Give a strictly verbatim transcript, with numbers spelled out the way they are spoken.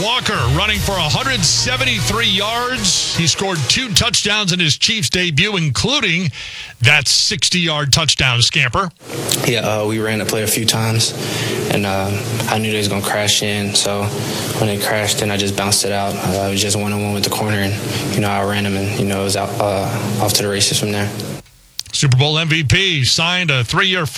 Walker running for one hundred seventy-three yards. He scored two touchdowns in his Chiefs debut, including that sixty-yard touchdown scamper. Yeah, uh, we ran the play a few times, and uh, I knew they was going to crash in. So when they crashed in, I just bounced it out. Uh, I was just one-on-one with the corner, and, you know, I ran him, and, you know, it was out, uh, off to the races from there. Super Bowl M V P signed a three-year